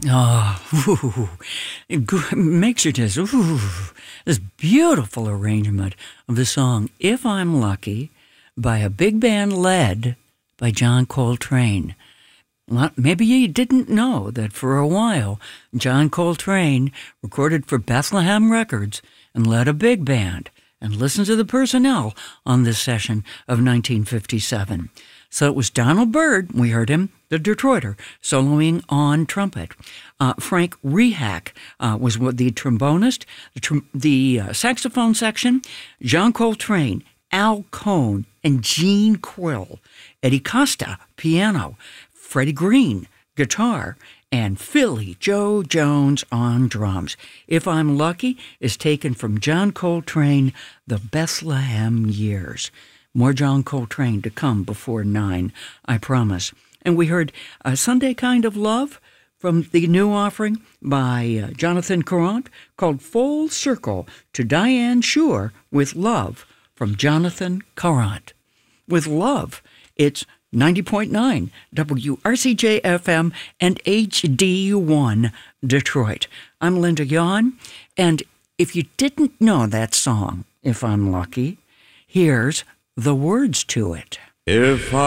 Oh, it makes you just, this beautiful arrangement of the song If I'm Lucky by a big band led by John Coltrane. Maybe you didn't know that for a while, John Coltrane recorded for Bethlehem Records and led a big band. And listen to the personnel on this session of 1957. So it was Donald Byrd, we heard him, the Detroiter, soloing on trumpet. Frank Rehak was the trombonist, the saxophone section, John Coltrane, Al Cohn, and Gene Quill. Eddie Costa, piano, Freddie Green, guitar, and Philly Joe Jones on drums. If I'm Lucky is taken from John Coltrane, The Bethlehem Years. More John Coltrane to come before 9, I promise. And we heard Sunday Kind of Love from the new offering by Jonathan Courant called Full Circle to Diane Shure with Love from Jonathan Courant. With Love, it's 90.9 WRCJ-FM and HD1 Detroit. I'm Linda Yawn, and if you didn't know that song, If I'm Lucky, here's the words to it. If